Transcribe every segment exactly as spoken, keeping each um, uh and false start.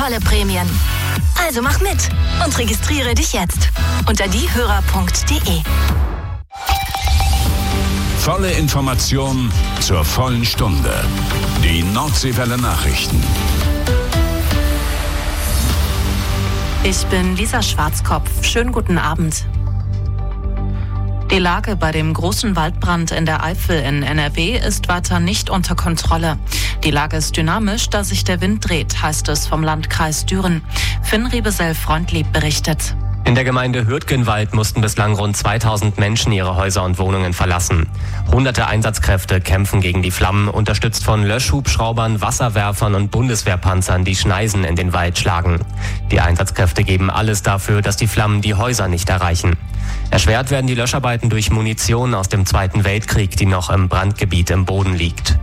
tolle Prämien. Also mach mit und registriere dich jetzt unter diehörer punkt de. Volle Information zur vollen Stunde. Die Nordseewelle Nachrichten. Ich bin Lisa Schwarzkopf. Schönen guten Abend. Die Lage bei dem großen Waldbrand in der Eifel in N R W ist weiter nicht unter Kontrolle. Die Lage ist dynamisch, da sich der Wind dreht, heißt es vom Landkreis Düren. Finn Riebesell-Freundlieb berichtet. In der Gemeinde Hürtgenwald mussten bislang rund zweitausend Menschen ihre Häuser und Wohnungen verlassen. Hunderte Einsatzkräfte kämpfen gegen die Flammen, unterstützt von Löschhubschraubern, Wasserwerfern und Bundeswehrpanzern, die Schneisen in den Wald schlagen. Die Einsatzkräfte geben alles dafür, dass die Flammen die Häuser nicht erreichen. Erschwert werden die Löscharbeiten durch Munition aus dem Zweiten Weltkrieg, die noch im Brandgebiet im Boden liegt.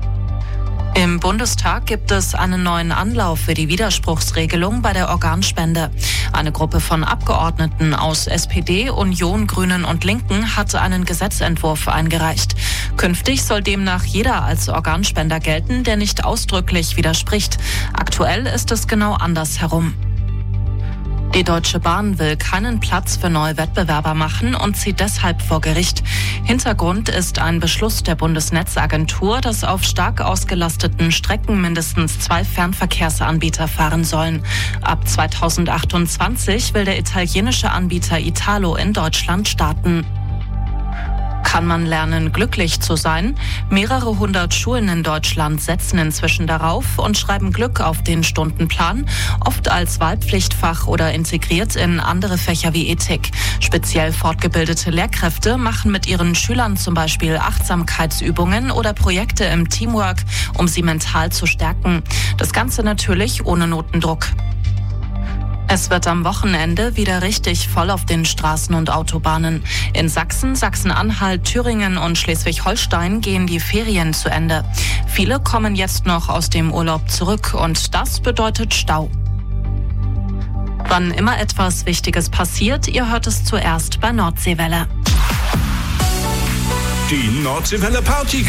Im Bundestag gibt es einen neuen Anlauf für die Widerspruchsregelung bei der Organspende. Eine Gruppe von Abgeordneten aus S P D, Union, Grünen und Linken hat einen Gesetzentwurf eingereicht. Künftig soll demnach jeder als Organspender gelten, der nicht ausdrücklich widerspricht. Aktuell ist es genau andersherum. Die Deutsche Bahn will keinen Platz für neue Wettbewerber machen und zieht deshalb vor Gericht. Hintergrund ist ein Beschluss der Bundesnetzagentur, dass auf stark ausgelasteten Strecken mindestens zwei Fernverkehrsanbieter fahren sollen. Ab zweitausendachtundzwanzig will der italienische Anbieter Italo in Deutschland starten. Kann man lernen, glücklich zu sein? Mehrere hundert Schulen in Deutschland setzen inzwischen darauf und schreiben Glück auf den Stundenplan, oft als Wahlpflichtfach oder integriert in andere Fächer wie Ethik. Speziell fortgebildete Lehrkräfte machen mit ihren Schülern zum Beispiel Achtsamkeitsübungen oder Projekte im Teamwork, um sie mental zu stärken. Das Ganze natürlich ohne Notendruck. Es wird am Wochenende wieder richtig voll auf den Straßen und Autobahnen. In Sachsen, Sachsen-Anhalt, Thüringen und Schleswig-Holstein gehen die Ferien zu Ende. Viele kommen jetzt noch aus dem Urlaub zurück und das bedeutet Stau. Wann immer etwas Wichtiges passiert, ihr hört es zuerst bei Nordseewelle. Die Nordseewelle Party